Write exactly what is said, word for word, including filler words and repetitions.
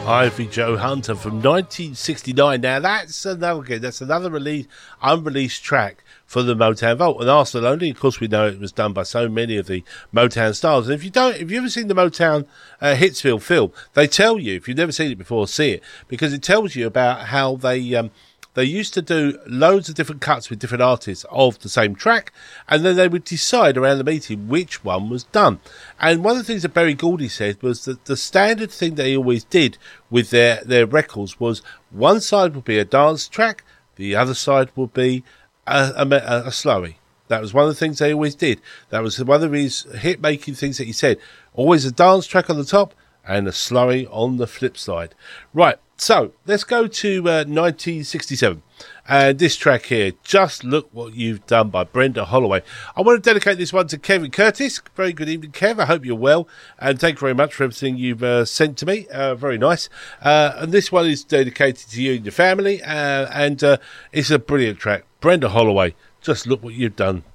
Ivy Joe Hunter from nineteen sixty-nine. Now that's another that's another release, unreleased track for the Motown Vault, and Arsenal Only. Of course, we know it was done by so many of the Motown stars. And if you don't, if you've ever seen the Motown uh, Hitsville film, they tell you, if you've never seen it before, see it, because it tells you about how they um, they used to do loads of different cuts with different artists of the same track, and then they would decide around the meeting which one was done. And one of the things that Berry Gordy said was that the standard thing they always did with their, their records was one side would be a dance track, the other side would be a, a, a slowie. That was one of the things they always did. That was one of his hit-making things that he said. Always a dance track on the top and a slowie on the flip side. Right, so let's go to uh, nineteen sixty-seven. And this track here, Just Look What You've Done by Brenda Holloway. I want to dedicate this one to Kevin Curtis. Very good evening, Kev. I hope you're well. And thank you very much for everything you've uh, sent to me. Uh, very nice. Uh, and this one is dedicated to you and your family. Uh, and uh, it's a brilliant track. Brenda Holloway, Just Look What You've Done.